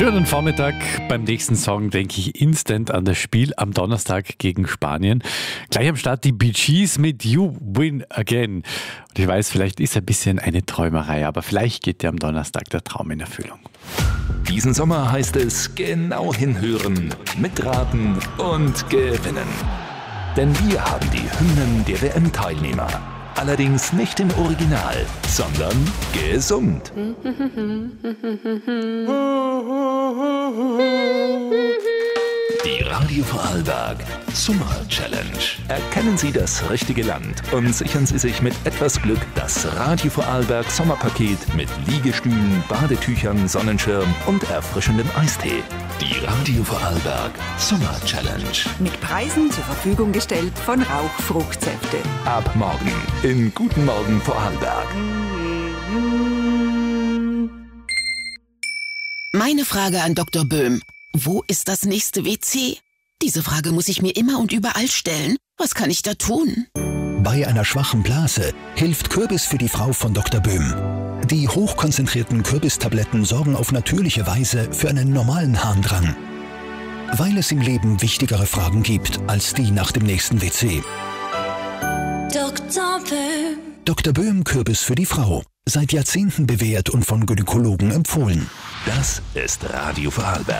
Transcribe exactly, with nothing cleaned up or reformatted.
Schönen Vormittag. Beim nächsten Song denke ich instant an das Spiel am Donnerstag gegen Spanien. Gleich am Start die Bee Gees mit You Win Again. Und ich weiß, vielleicht ist ein bisschen eine Träumerei, aber vielleicht geht dir am Donnerstag der Traum in Erfüllung. Diesen Sommer heißt es genau hinhören, mitraten und gewinnen. Denn wir haben die Hymnen der W M-Teilnehmer. Allerdings nicht im Original, sondern gesummt. Die Radio Vorarlberg Summer Challenge. Erkennen Sie das richtige Land und sichern Sie sich mit etwas Glück das Radio Vorarlberg Sommerpaket mit Liegestühlen, Badetüchern, Sonnenschirm und erfrischendem Eistee. Die Radio Vorarlberg Summer Challenge. Mit Preisen zur Verfügung gestellt von Rauch Fruchtsäfte. Ab morgen in Guten Morgen Vorarlberg. Meine Frage an Doktor Böhm. Wo ist das nächste W C? Diese Frage muss ich mir immer und überall stellen. Was kann ich da tun? Bei einer schwachen Blase hilft Kürbis für die Frau von Doktor Böhm. Die hochkonzentrierten Kürbistabletten sorgen auf natürliche Weise für einen normalen Harndrang. Weil es im Leben wichtigere Fragen gibt als die nach dem nächsten W C. Doktor Böhm. Doktor Böhm Kürbis für die Frau. Seit Jahrzehnten bewährt und von Gynäkologen empfohlen. Das ist Radio Vorarlberg.